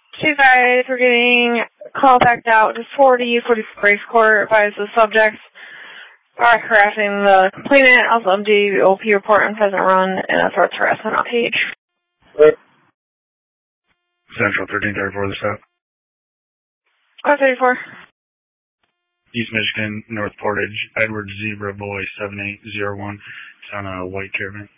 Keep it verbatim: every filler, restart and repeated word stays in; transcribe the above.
Two guys were getting called back out to forty, forty-four Race Court, advised the subjects are harassing the complainant, also M D O P report on Pheasant Run, and a threat harassment on page. Central thirteen thirty-four, the stop. Oh, thirty-four. East Michigan, North Portage, Edward Zebra Boy seven eight zero one. It's on a white Caravan.